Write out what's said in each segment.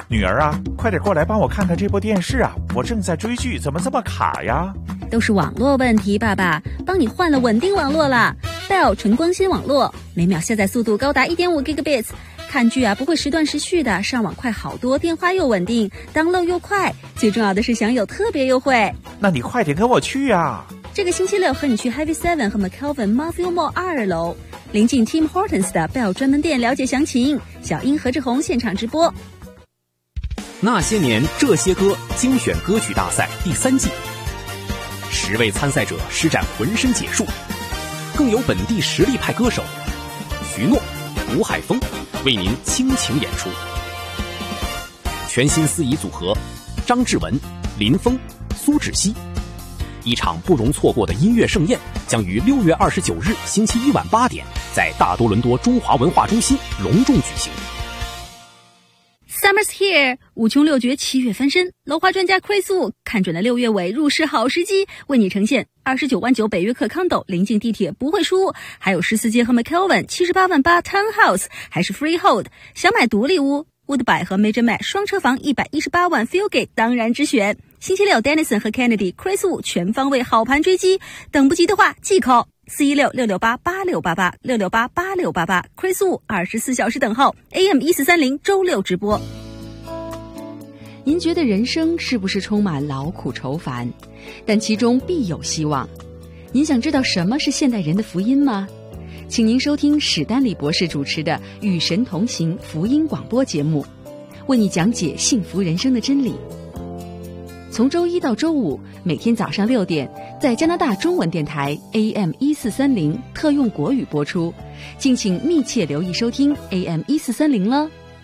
女儿啊，快点过来帮我看看这部电视啊，我正在追剧，怎么这么卡呀？ 都是网络问题，爸爸，帮你换了稳定网络啦。Bell 纯光纤网络，每秒下载速度高达 1.5 Gbps， 看剧啊不会时断时续的，上网快好多，电话又稳定， download 又快，最重要的是享有特别优惠。 那你快点跟我去啊！ 这个星期六和你去 Heavy Seven 和 McKelvin Matthew Mall 2楼，临近 Tim Hortons 的 Bell 专门店，了解详情。小英何志宏现场直播。 那些年这些歌精选歌曲大赛第3季，10位参赛者施展浑身解数，更有本地实力派歌手徐诺、吴海峰为您倾情演出。全新司仪组合张志文、林峰、苏芷溪，一场不容错过的音乐盛宴将于6月29日星期一晚8点在大多伦多中华文化中心隆重举行。 Summer's here， 五穷六绝7月翻身，楼花专家 Chris Wu 看准了6月尾入市好时机，为你呈现29万9北约克 Condo， 临近地铁不会输，还有14街和 McKelvin 78万8 Townhouse， 还是 Freehold， 想买独立屋 Woodby 和 Major Mac 双车房118万 Fieldgate 当然之选。星期六 Dennison 和 Kennedy Chris Wu 全方位好盘追击，等不及的话即 call 416-668-8688 668-8688 Chris Wu 24小时等候 AM 1430周6直播。您觉得人生是不是充满劳苦愁烦？但其中必有希望。您想知道什么是现代人的福音吗？请您收听史丹利博士主持的《与神同行》福音广播节目，为你讲解幸福人生的真理。从周一到周五，每天早上6点，在加拿大中文电台 AM 1430特用国语播出，敬请密切留意收听 AM 1430了。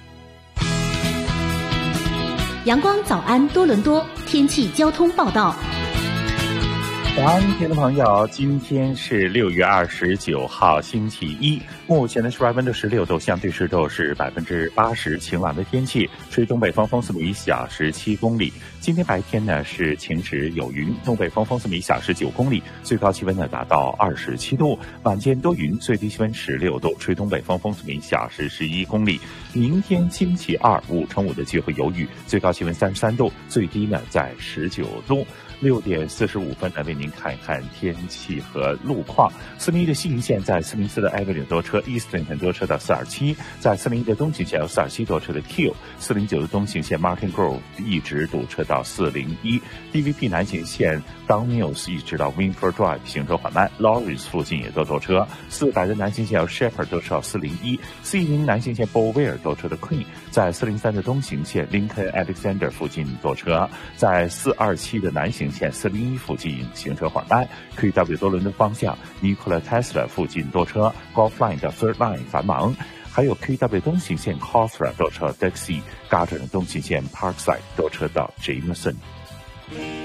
阳光早安多伦多天气交通报道。 早安，听众朋友，今天是6月29号星期一，目前的室外温度16度，相对湿度是80%，晴朗的天气，吹东北风，风速每小时7公里。今天白天呢是晴时有云，东北风，风速每小时9公里，最高气温呢达到27度，晚间多云，最低气温16度，吹东北风，风速每小时11公里。明天星期二5成5的机会有雨，最高气温33度，最低呢在19度。6点45分来为您看一看天气和路况。401的西营线在404的 Avenue 多车 ，Eastern 多车到427，在401的东行线有427多车的 Q，409的东行线 Martin Grove 一直堵车到401，DVP 南行线 Down Mills 一直到 Winford Drive 行车缓慢 ，Lawrence 附近也都多车。400的南行线有 Shepherd 多车到401，410南行线 Beauvais 多车的 Queen， 在403的东行线 Lincoln Alexander 附近多车，在427的南行线401附近行车缓慢 ，QW 多伦多方向 Nikola Tesla 附近多车 ，Golf Line 到 Third Line 繁忙，还有 QW 东行线 Cawthra 多车 Dixie， Gardner 东行线 Parkside 多车到 Jameson。